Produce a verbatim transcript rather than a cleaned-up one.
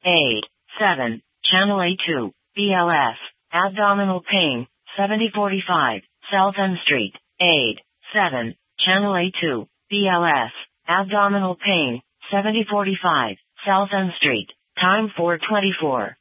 eight, seven, Channel A two, B L S, abdominal pain, seventy forty-five, South M Street, eight, seven, Channel A two, B L S, abdominal pain, seventy forty-five, South M Street, time four twenty-four.